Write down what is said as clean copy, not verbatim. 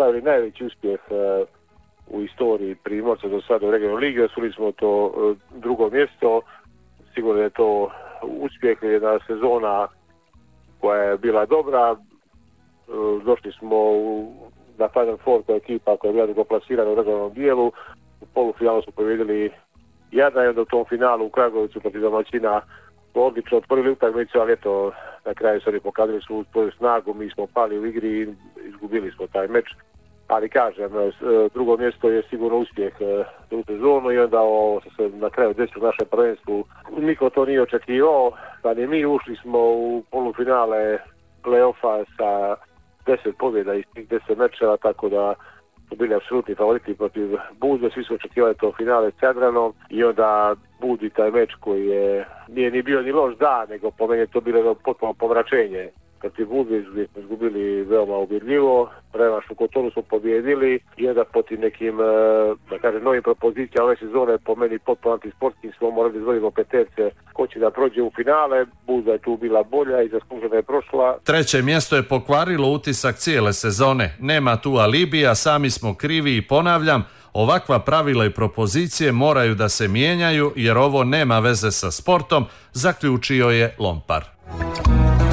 napravili najveći uspjeh u istoriji Primorca do sada u regionalnoj ligi. Osvojili smo to drugo mjesto. Sigurno je to uspjeh, jedna sezona koja je bila dobra. Došli smo na Final Four kao ekipa koja je bila drugo plasirana u regionalnom dijelu. U polufinalu smo pobjedili Jadran i onda u tom finalu u Kragovicu protiv domaćina odlično otvorili utakmicu, ali eto, na kraju su oni pokazali svoju snagu, mi smo pali u igri i izgubili smo taj meč. Ali kažem, drugo mjesto je sigurno uspjeh u sezonu i onda ovo što se na kraju desilo u našem prvenstvu. Niko to nije očekivao, pa ni mi ušli smo u polufinale play-offa sa 10 pobjeda iz tih 10 mečeva, tako da su bili apsolutni favoriti protiv Budve, svi su očekivali to finale s Jadranom i onda Budi taj meč koji nije ni bio ni loš dan, nego po meni je to bilo potpuno pomračenje. Protiv Budve smo izgubili veoma ubjedljivo, revanš u Kotonu smo pobjedili i onda protiv nekim, da kažem, novim propozicijama ove sezone, po meni potpuno antisportskim, smo morali da izvodimo peterce ko će da prođe u finale. Budva je tu bila bolja i zasluženo je prošla. Treće mjesto je pokvarilo utisak cijele sezone. Nema tu alibija, sami smo krivi i ponavljam, ovakva pravila i propozicije moraju da se mijenjaju jer ovo nema veze sa sportom, zaključio je Lompar.